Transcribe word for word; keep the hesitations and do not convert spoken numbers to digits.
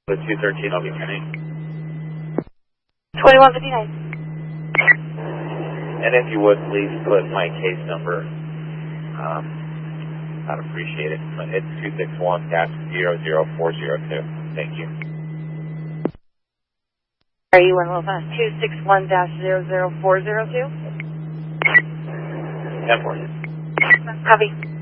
The two thirteen, I'll be turning. twenty-one fifty-nine. And if you would, please put my case number. Um, I'd appreciate it. It's two six one dash zero zero four zero two. Thank you. Are you in Los Angeles? two six one dash zero zero four zero two? ten four. Copy.